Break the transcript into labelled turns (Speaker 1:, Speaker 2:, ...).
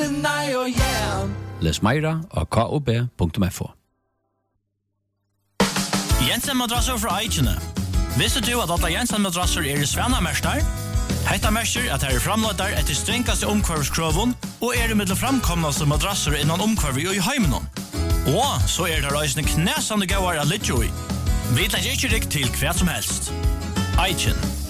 Speaker 1: Les meira av kob.fo.
Speaker 2: Jensen madrasser fra Eichene. Visste du at alle Jensen madrasser i Svanamerstar? Hetta merker at her framlåtar etter strengkaste omkvarvskroven og i mellom framkomnaste madrasser innan omkvarv i heimenon. Og så det reisende knæsande gauar av Lidjoi. Vi tar ikke riktig til hva som helst. Eichen.